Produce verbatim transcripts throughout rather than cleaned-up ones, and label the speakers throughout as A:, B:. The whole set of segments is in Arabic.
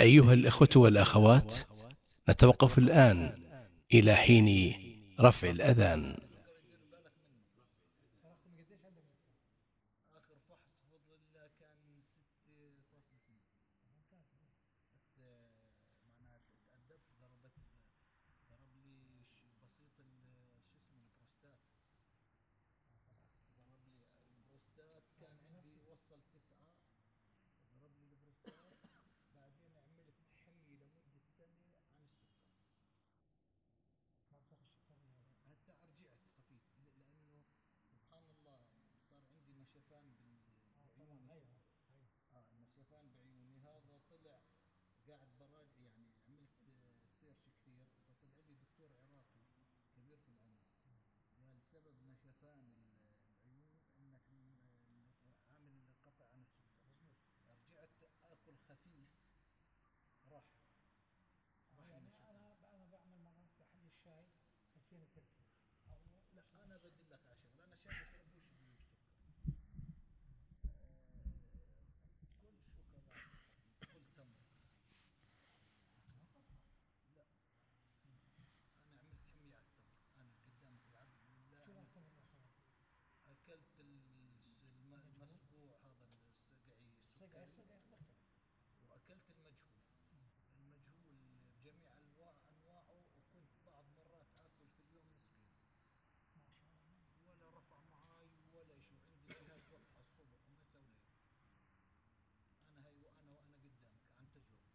A: أيها الإخوة والأخوات، نتوقف الآن إلى حين رفع الأذان.
B: آخر فحص بفضل الله كان ستة فاصلة اثنين. بس آه، معناته تأدبت ضربت ضرب لي ش- بسيط ال- شو اسمه البروستات. ضرب لي البروستات كان عندي وصل تسعة. ضرب لي البروستات. بعدين عملت حمية لمدة سنة عن السكر. هسا رجعت خفيف ل- لأنه سبحان الله صار عندي نشفان بال- بعيوني. اه النشفان بعيوني هذا طلع. قاعد براجع يعني عملت آه، سيرش كثير فطلع لي دكتور عراقي كبير في العمر. قال سبب نشفان ال- العيون انك م- عامل قطع عن السكر. رجعت اكل خفيف. راح راح يعني النشفان. انا انا بعمل مرات بحلي الشاي كفين التركيز. لا انا بدي لك على شغله، انا شاي بشربوش بسكر. آه، كل شوكولاته خفيف، كل تمر. لا انا عملت حمية على التمر. انا قدامك العبد بالله شو عملت. اكلت الس- الم- المسقوع هذا السقعي
C: سقع
B: السكري.
C: السقع مختلف.
B: واكلت المجهول. المجهول بجميع ألوا- انواعه، وكنت بعض مرات اكل في اليوم نصفين.
C: ما شاء الله.
B: ولا رفع معاي ولا شيء، عندي جهاز رفع الصبح ومساء وليل. انا هي وانا وانا قدامك عن تجربه.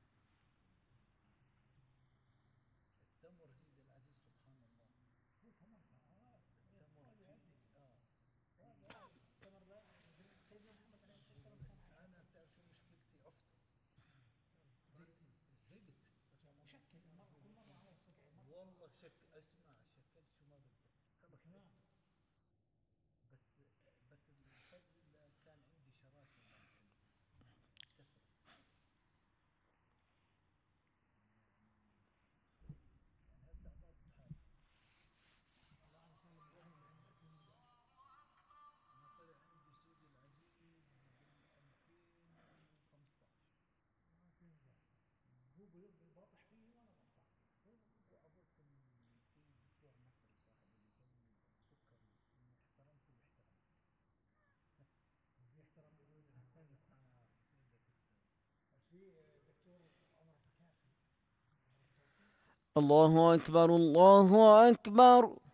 B: التمر سيدي العزيز سبحان الله.
C: هو تمر آه.
B: التمر
C: هذه
B: فيه
C: عندي
B: اه فيه.
C: هذا تمر لا. سيدنا محمد عليه الصلاه والسلام
B: بس
C: كان حي.
B: انا بتعرف شو مشكلتي؟ افطر. زهقت. بس
C: مشكل مره كل مره على السقع مره.
B: والله شك اسمع شكلت شو ما بدك. خلص
C: تمام.
B: افطر. بس بس بفضل الله كان عندي شراسه بالكلى. كسرت. يعني هسه اعطيت حالي.
C: الله انا سلم العلم عندك من الله.
B: انا طلع عندي سيدي العزيز بال ألفين وخمسطعش.
C: ما في مجال. هو بي- بيطرح فيه وانا بطرح فيه. هو
B: وعبرت ال- في دكتور مصري صاحب اللي قال لي سكري اني احترمته واحترمته.
C: بيحترم بدون الثاني.
B: اه بدك تسوي.
C: بس في دكتور عمر الحكافي. عمر الحكافي.
D: الله أكبر الله أكبر.